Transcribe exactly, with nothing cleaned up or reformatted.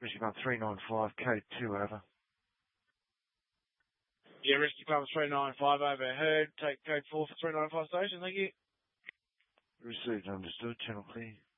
Rescue Club three nine five, code two over. Yeah, Rescue Club three nine five overheard. Take code four for three nine five station, thank you. Received, understood, channel clear.